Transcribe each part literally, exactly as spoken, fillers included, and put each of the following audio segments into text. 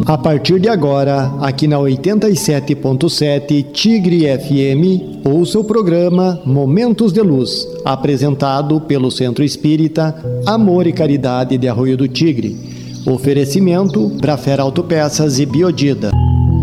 A partir de agora, aqui na oitenta e sete ponto sete Tigre F M, ouça o programa Momentos de Luz, apresentado pelo Centro Espírita Amor e Caridade de Arroio do Tigre. Oferecimento Brafera Autopeças e Biodida.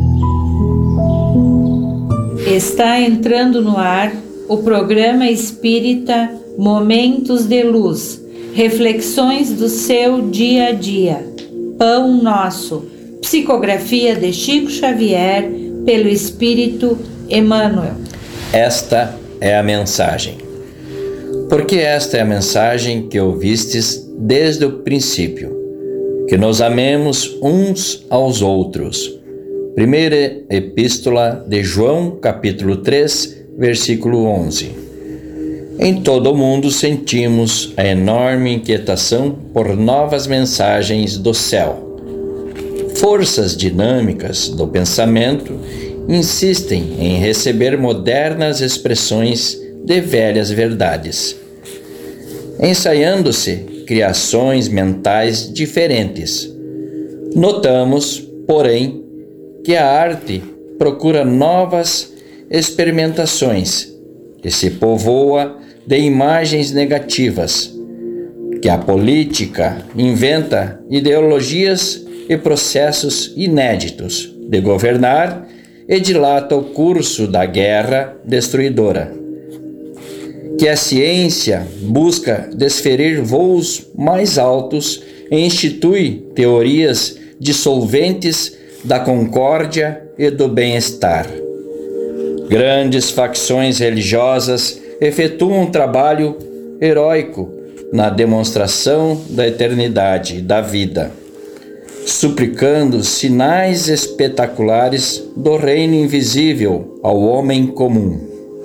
Está entrando no ar o programa espírita Momentos de Luz, reflexões do seu dia a dia. Pão Nosso. Psicografia de Chico Xavier, pelo Espírito Emmanuel. Esta é a mensagem. Porque esta é a mensagem que ouvistes desde o princípio, que nos amemos uns aos outros. Primeira Epístola de João, capítulo três, versículo onze. Em todo o mundo sentimos a enorme inquietação por novas mensagens do céu. Forças dinâmicas do pensamento insistem em receber modernas expressões de velhas verdades, ensaiando-se criações mentais diferentes. Notamos, porém, que a arte procura novas experimentações e se povoa de imagens negativas, que a política inventa ideologias e processos inéditos de governar e dilata o curso da guerra destruidora, que a ciência busca desferir voos mais altos e institui teorias dissolventes da concórdia e do bem-estar. Grandes facções religiosas efetuam um trabalho heróico na demonstração da eternidade da vida, suplicando sinais espetaculares do reino invisível ao homem comum.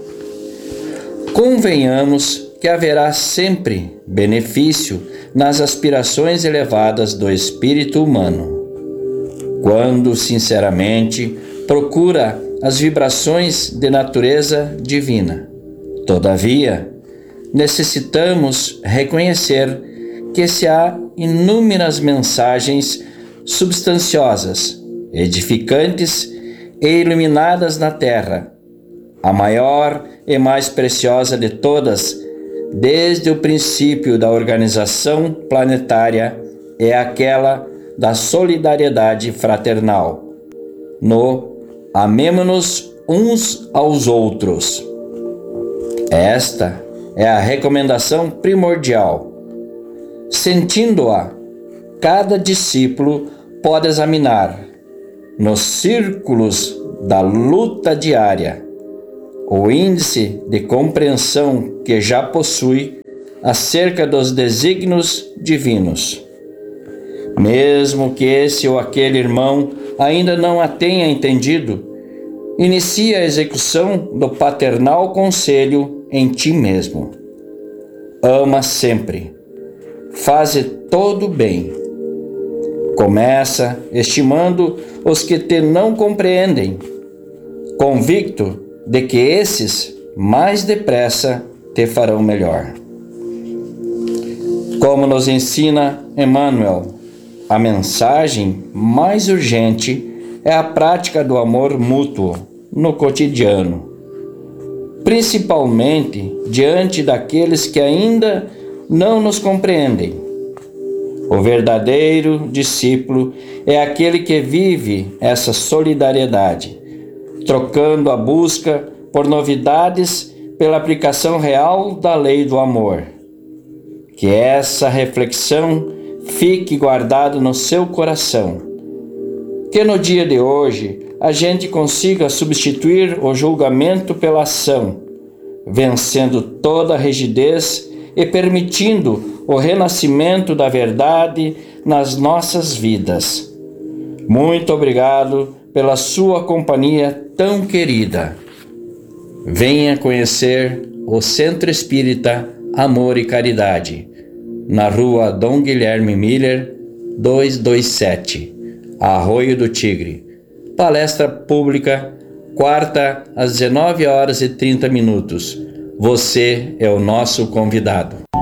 Convenhamos que haverá sempre benefício nas aspirações elevadas do espírito humano, quando sinceramente procura as vibrações de natureza divina. Todavia, necessitamos reconhecer que se há inúmeras mensagens substanciosas, edificantes e iluminadas na Terra. A maior e mais preciosa de todas, desde o princípio da organização planetária, é aquela da solidariedade fraternal, no amemo-nos uns aos outros. Esta é a recomendação primordial. Sentindo-a, cada discípulo pode examinar, nos círculos da luta diária, o índice de compreensão que já possui acerca dos desígnios divinos. Mesmo que esse ou aquele irmão ainda não a tenha entendido, inicia a execução do paternal conselho em ti mesmo. Ama sempre. Faze todo bem. Começa estimando os que te não compreendem, convicto de que esses mais depressa te farão melhor. Como nos ensina Emmanuel, a mensagem mais urgente é a prática do amor mútuo no cotidiano, principalmente diante daqueles que ainda não nos compreendem. O verdadeiro discípulo é aquele que vive essa solidariedade, trocando a busca por novidades pela aplicação real da lei do amor. Que essa reflexão fique guardada no seu coração. Que no dia de hoje a gente consiga substituir o julgamento pela ação, vencendo toda a rigidez e permitindo o renascimento da verdade nas nossas vidas. Muito obrigado pela sua companhia tão querida. Venha conhecer o Centro Espírita Amor e Caridade, na rua Dom Guilherme Miller, duzentos e vinte e sete, Arroio do Tigre. Palestra pública, quarta às dezenove horas e trinta minutos. Você é o nosso convidado.